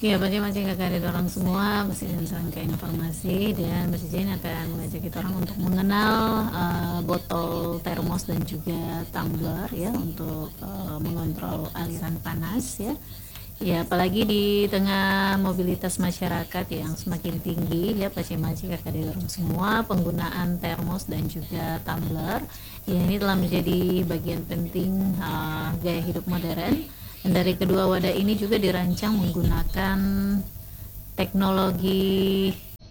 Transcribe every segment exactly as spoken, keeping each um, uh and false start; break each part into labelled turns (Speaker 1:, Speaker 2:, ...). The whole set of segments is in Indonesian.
Speaker 1: Ya, macam-macam kakak ada orang semua masih dengan serangkaian informasi dan Mas Jain akan mengajak kita orang untuk mengenal uh, botol termos dan juga tumbler ya untuk uh, mengontrol aliran panas ya. Ya, apalagi di tengah mobilitas masyarakat yang semakin tinggi ya, pasti-pasti kakak ada orang semua penggunaan termos dan juga tumbler ya, ini telah menjadi bagian penting uh, gaya hidup modern. Dan dari kedua wadah ini juga dirancang menggunakan teknologi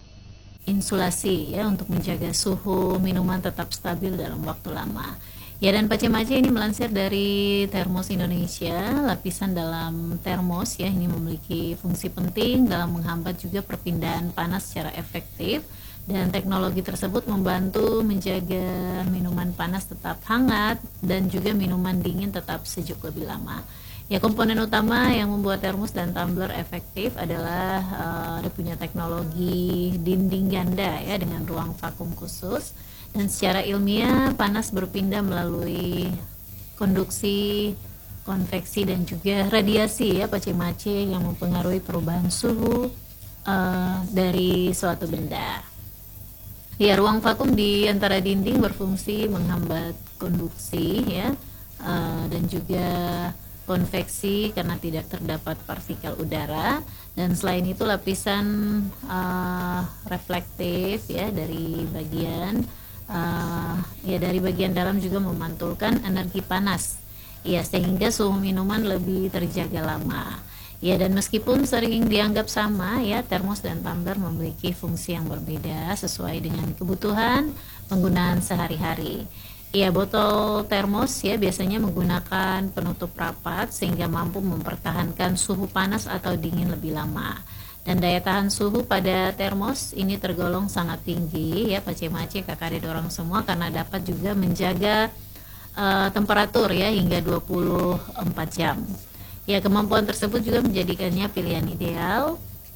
Speaker 1: insulasi ya untuk menjaga suhu minuman tetap stabil dalam waktu lama. Ya, dan Pace-Mace ini melansir dari Termos Indonesia, lapisan dalam termos ya ini memiliki fungsi penting dalam menghambat juga perpindahan panas secara efektif, dan teknologi tersebut membantu menjaga minuman panas tetap hangat dan juga minuman dingin tetap sejuk lebih lama. Ya, komponen utama yang membuat termos dan tumbler efektif adalah uh, dia punya teknologi dinding ganda ya dengan ruang vakum khusus, dan secara ilmiah panas berpindah melalui konduksi, konveksi dan juga radiasi ya pace-mace yang mempengaruhi perubahan suhu uh, dari suatu benda. Ya, ruang vakum di antara dinding berfungsi menghambat konduksi ya uh, dan juga konveksi karena tidak terdapat partikel udara, dan selain itu lapisan uh, reflektif ya dari bagian uh, ya dari bagian dalam juga memantulkan energi panas ya sehingga suhu minuman lebih terjaga lama ya. Dan meskipun sering dianggap sama ya, termos dan tumbler memiliki fungsi yang berbeda sesuai dengan kebutuhan penggunaan sehari-hari. Ya, botol termos ya biasanya menggunakan penutup rapat sehingga mampu mempertahankan suhu panas atau dingin lebih lama. Dan daya tahan suhu pada termos ini tergolong sangat tinggi ya pace-mace kakak dorong semua, karena dapat juga menjaga uh, temperatur ya hingga dua puluh empat jam. Ya, kemampuan tersebut juga menjadikannya pilihan ideal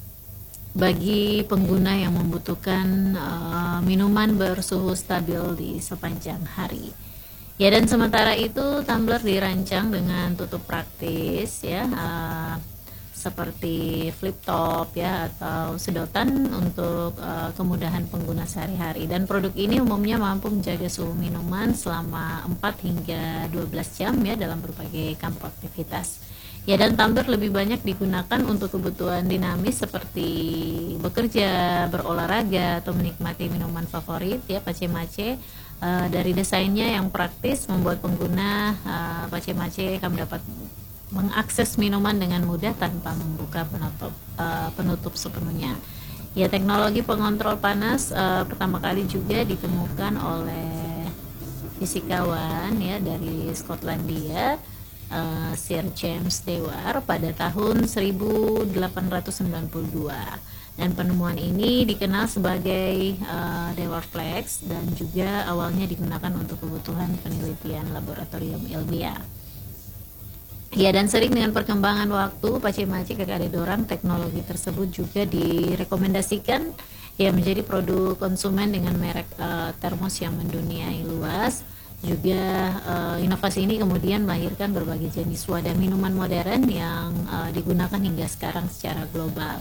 Speaker 1: bagi pengguna yang membutuhkan uh, minuman bersuhu stabil di sepanjang hari. Ya, dan sementara itu tumbler dirancang dengan tutup praktis ya uh, seperti flip top ya atau sedotan untuk uh, kemudahan pengguna sehari-hari, dan produk ini umumnya mampu menjaga suhu minuman selama empat hingga dua belas jam ya dalam berbagai kampu aktivitas. Ya, dan tumbler lebih banyak digunakan untuk kebutuhan dinamis seperti bekerja, berolahraga, atau menikmati minuman favorit ya pace-mace. Uh, dari desainnya yang praktis membuat pengguna uh, pace-mace akan dapat mengakses minuman dengan mudah tanpa membuka penutup uh, penutup sepenuhnya. Ya, teknologi pengontrol panas uh, pertama kali juga ditemukan oleh fisikawan ya dari Skotlandia, Uh, Sir James Dewar pada tahun seribu delapan ratus sembilan puluh dua, dan penemuan ini dikenal sebagai uh, Dewar Flask dan juga awalnya digunakan untuk kebutuhan penelitian laboratorium ilmiah. Ya, dan sering dengan perkembangan waktu pace-mace kakak dorang teknologi tersebut juga direkomendasikan ya menjadi produk konsumen dengan merek uh, termos yang menduniai luas. Juga uh, inovasi ini kemudian melahirkan berbagai jenis wadah minuman modern yang uh, digunakan hingga sekarang secara global.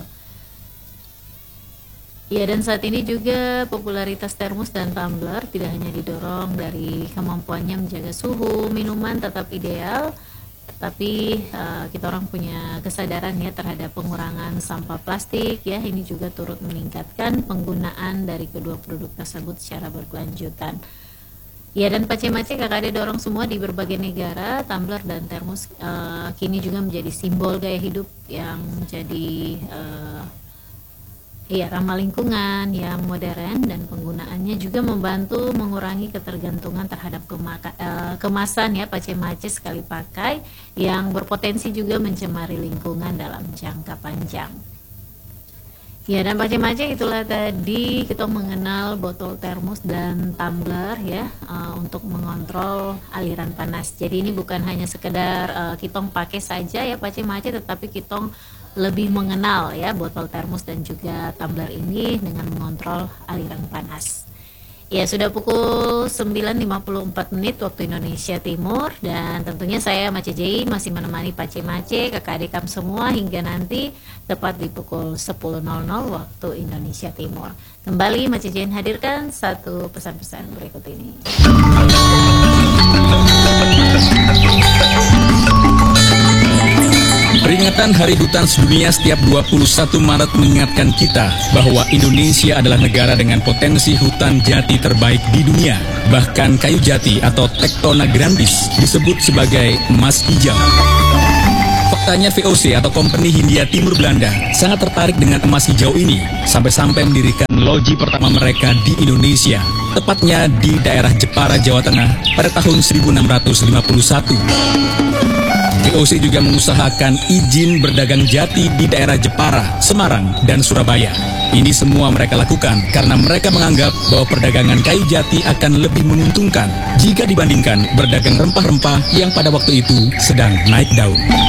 Speaker 1: Ya, dan saat ini juga popularitas termos dan tumbler tidak hanya didorong dari kemampuannya menjaga suhu minuman tetap ideal, tetapi uh, kita orang punya kesadaran ya terhadap pengurangan sampah plastik ya, ini juga turut meningkatkan penggunaan dari kedua produk tersebut secara berkelanjutan. Ya, dan pace-mace kakak dorong semua di berbagai negara, tumbler dan termos uh, kini juga menjadi simbol gaya hidup yang menjadi uh, ya ramah lingkungan, yang modern, dan penggunaannya juga membantu mengurangi ketergantungan terhadap kemaka, uh, kemasan ya pace-mace sekali pakai yang berpotensi juga mencemari lingkungan dalam jangka panjang. Ya, dan pace-mace itulah tadi kita mengenal botol termos dan tumbler ya uh, untuk mengontrol aliran panas. Jadi ini bukan hanya sekedar uh, kitong pakai saja ya pace-mace, tetapi kitong lebih mengenal ya botol termos dan juga tumbler ini dengan mengontrol aliran panas. Ya, sudah pukul sembilan lima puluh empat menit waktu Indonesia Timur, dan tentunya saya Mace Jai masih menemani Pace Mace, kakak adik kam semua hingga nanti tepat di pukul sepuluh nol nol waktu Indonesia Timur. Kembali Mace Jai hadirkan satu pesan-pesan berikut ini.
Speaker 2: Peringatan Hari Hutan Sedunia setiap dua puluh satu Maret mengingatkan kita bahwa Indonesia adalah negara dengan potensi hutan jati terbaik di dunia. Bahkan kayu jati atau Tectona grandis disebut sebagai emas hijau. Faktanya V O C atau Company Hindia Timur Belanda sangat tertarik dengan emas hijau ini, sampai-sampai mendirikan loji pertama mereka di Indonesia, tepatnya di daerah Jepara, Jawa Tengah pada tahun seribu enam ratus lima puluh satu. V O C juga mengusahakan izin berdagang jati di daerah Jepara, Semarang, dan Surabaya. Ini semua mereka lakukan karena mereka menganggap bahwa perdagangan kayu jati akan lebih menguntungkan jika dibandingkan berdagang rempah-rempah yang pada waktu itu sedang naik daun.